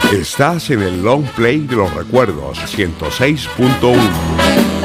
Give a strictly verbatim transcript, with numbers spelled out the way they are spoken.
Estás en el long play de los recuerdos ciento seis punto uno.